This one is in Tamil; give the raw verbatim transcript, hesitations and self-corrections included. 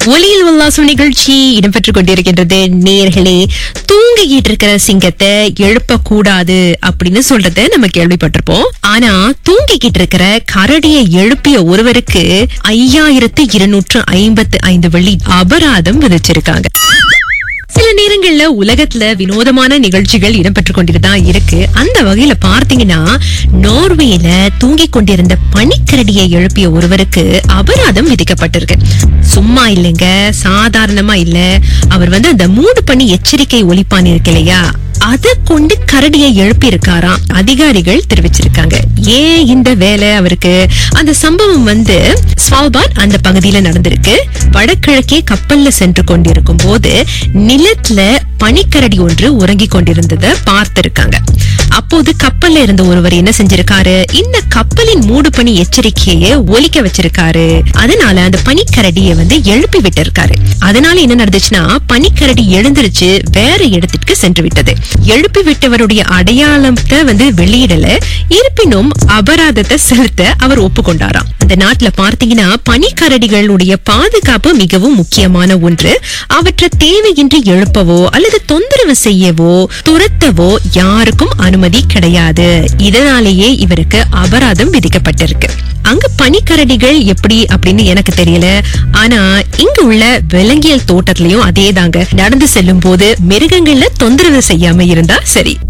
ஒலியில் உல்லாசம் நிகழ்ச்சி இடம்பெற்றுக் கொண்டிருக்கின்றது. நேர்களே, தூங்கிக்கிட்டு இருக்கிற சிங்கத்தை எழுப்ப கூடாது அப்படின்னு சொல்றத நம்ம கேள்விப்பட்டிருப்போம். ஆனா தூங்கிக்கிட்டு இருக்கிற கரடியை எழுப்பிய ஒருவருக்கு ஐயாயிரத்து இருநூற்று ஐம்பத்து ஐந்து வெள்ளி அபராதம் விதிச்சிருக்காங்க. சில நேரங்கள்ல உலகத்துல வினோதமான நிகழ்ச்சிகள் இடம்பெற்றுக் கொண்டிருதான் இருக்கு. அந்த வகையில பார்த்தீங்கன்னா, நார்வேல தூங்கிக் கொண்டிருந்த பனிக்கரடியை எழுப்பிய ஒருவருக்கு அபராதம் விதிக்கப்பட்டிருக்கு. சும்மா இல்லைங்க, சாதாரணமா இல்ல. அவர் வந்து அந்த மூடு பனி எச்சரிக்கை ஒலிப்பான் இருக்கு இல்லையா, அதை கொண்டு கரடியை எழுப்பி இருக்காராம். அதிகாரிகள் தெரிவிச்சிருக்காங்க. ஏன் இந்த வேலை அவருக்கு? அந்த சம்பவம் வந்து ஸ்வால்பார்ட் அந்த பகுதியில நடந்திருக்கு. வடகிழக்கே கப்பல்ல சென்று கொண்டிருக்கும் போது நிலத்துல பனிக்கரடி ஒன்று உறங்கிக் கொண்டிருந்ததை பார்த்திருக்காங்க. அப்போது கப்பல்ல இருந்த ஒருவர் என்ன செஞ்சிருக்காரு, இந்த கப்பலின் மூடு பனி எச்சரிக்கையை ஒலிக்க வச்சிருக்காரு. அதனால அந்த பனிக்கரடியை வந்து எழுப்பி விட்டு இருக்காரு. அதனால என்ன நடந்துச்சுன்னா, பனிக்கரடி எழுந்திருச்சு வேற இடத்திற்கு சென்று விட்டது. எழுப்பி விட்டவருடைய அடையாளத்தை வந்து வெளியிடல, இருப்பினும் அபராதத்தை செலுத்த அவர் ஒப்புக்கொண்டாராம். அந்த நாட்டுல பார்த்தீங்கன்னா, பனிக்கரடிகளுடைய பாதுகாப்பு மிகவும் முக்கியமான ஒன்று. அவற்றை தேவையின்றி எழுப்பவோ அல்லது தொந்தரவு செய்யவோ துரத்தவோ யாருக்கும் அனுமதி கிடையாது. இதனாலேயே இவருக்கு அபராதம் விதிக்கப்பட்டிருக்கு. அங்க பனிக்கரடிகள் எப்படி அப்படின்னு எனக்கு தெரியல. ஆனா இங்க உள்ள விலங்கியல் தோட்டத்திலயும் அதே தாங்க. நடந்து செல்லும் போது மிருகங்கள்ல தொந்தரவு செய்யாம இருந்தா சரி.